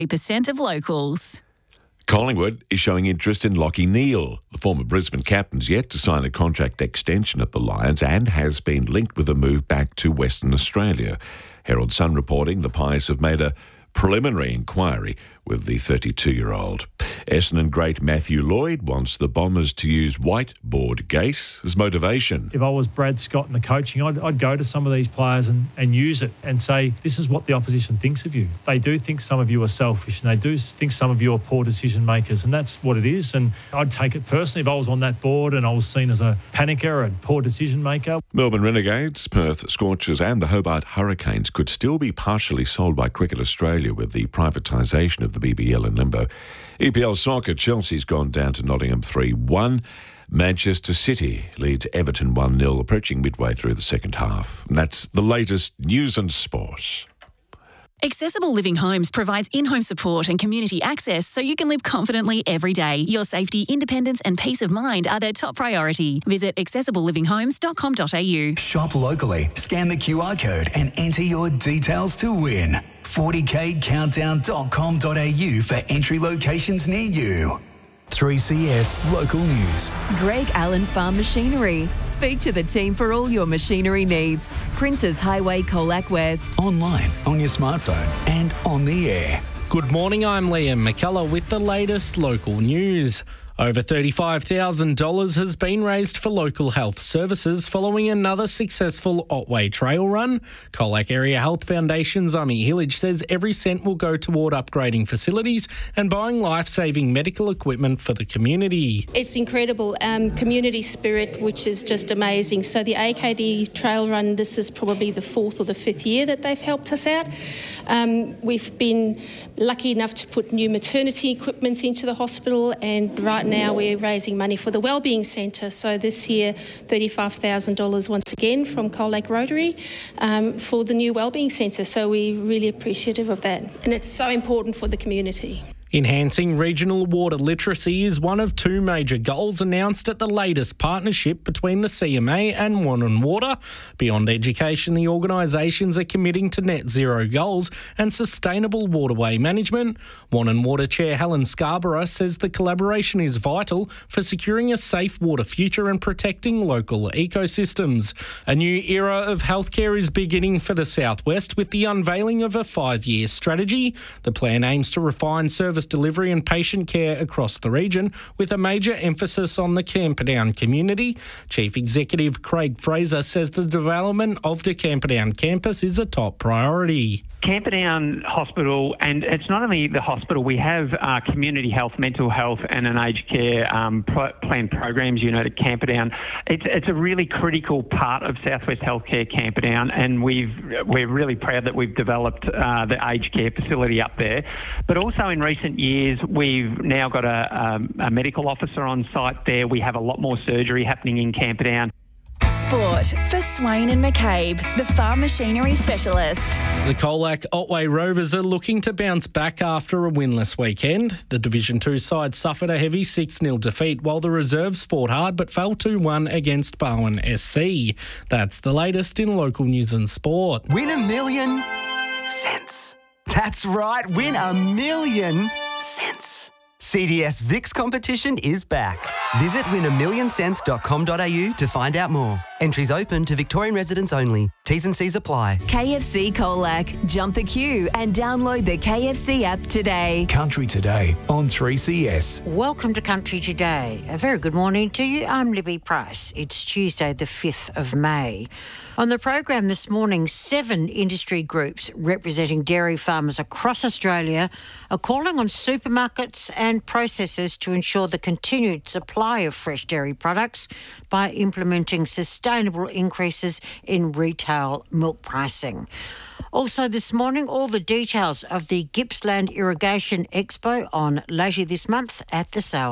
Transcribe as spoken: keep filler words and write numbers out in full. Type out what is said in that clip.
percent of locals. Collingwood is showing interest in Lachie Neale. The former Brisbane captain's yet to sign a contract extension at the Lions and has been linked with a move back to Western Australia. Herald Sun reporting the Pies have made a preliminary inquiry with the thirty-two-year-old. Essendon great Matthew Lloyd wants the Bombers to use whiteboard gate as motivation. If I was Brad Scott in the coaching, I'd, I'd go to some of these players and, and use it and say, this is what the opposition thinks of you. They do think some of you are selfish and they do think some of you are poor decision makers, and that's what it is. And I'd take it personally if I was on that board and I was seen as a panicker and poor decision maker. Melbourne Renegades, Perth Scorchers and the Hobart Hurricanes could still be partially sold by Cricket Australia with the privatisation of the B B L in limbo. E P L Soccer, Chelsea's gone down to Nottingham three one. Manchester City leads Everton one nil, approaching midway through the second half. And that's the latest news and sport. Accessible Living Homes provides in-home support and community access so you can live confidently every day. Your safety, independence and peace of mind are their top priority. Visit accessible living homes dot com dot a u. Shop locally, scan the Q R code and enter your details to win. forty k countdown dot com dot a u for entry locations near you. three C S Local News. Greg Allen Farm Machinery. Speak to the team for all your machinery needs. Princes Highway, Colac West. Online, on your smartphone and on the air. Good morning, I'm Liam McCullough with the latest local news. Over thirty-five thousand dollars has been raised for local health services following another successful Otway Trail run. Colac Area Health Foundation's Amy Hillage says every cent will go toward upgrading facilities and buying life-saving medical equipment for the community. It's incredible. Um, community spirit, which is just amazing. So the A K D Trail Run, this is probably the fourth or the fifth year that they've helped us out. Um, we've been lucky enough to put new maternity equipment into the hospital, and right now we're raising money for the Wellbeing Centre. So this year, thirty-five thousand dollars once again from Coal Lake Rotary um, for the new Wellbeing Centre. So we're really appreciative of that. And it's so important for the community. Enhancing regional water literacy is one of two major goals announced at the latest partnership between the C M A and Wannon Water. Beyond education, the organisations are committing to net zero goals and sustainable waterway management. Wannon Water Chair Helen Scarborough says the collaboration is vital for securing a safe water future and protecting local ecosystems. A new era of healthcare is beginning for the South West with the unveiling of a five-year strategy. The plan aims to refine service delivery and patient care across the region, with a major emphasis on the Camperdown community. Chief Executive Craig Fraser says the development of the Camperdown campus is a top priority. Camperdown Hospital, and it's not only the hospital, we have uh, community health, mental health and an aged care um, pro- plan programs, you know, at Camperdown. It's, it's a really critical part of Southwest Healthcare Camperdown, and we've, we're really proud that we've developed uh, the aged care facility up there. But also in recent years, we've now got a, um, a medical officer on site there. We have a lot more surgery happening in Camperdown. Sport for Swain and McCabe, the farm machinery specialist. The Colac Otway Rovers are looking to bounce back after a winless weekend. The Division two side suffered a heavy six nil defeat, while the reserves fought hard but fell two one against Barwon S C. That's the latest in local news and sport. Win a million cents. That's right, win a million cents. C D S Vix competition is back. Visit win a million cents dot com dot a u to find out more. Entries open to Victorian residents only. T's and C's apply. K F C Colac. Jump the queue and download the K F C app today. Country Today on three C S. Welcome to Country Today. A very good morning to you. I'm Libby Price. It's Tuesday the fifth of May. On the program this morning, seven industry groups representing dairy farmers across Australia are calling on supermarkets and processors to ensure the continued supply of fresh dairy products by implementing sustainable increases in retail milk pricing. Also this morning, all the details of the Gippsland Irrigation Expo on later this month at the sale.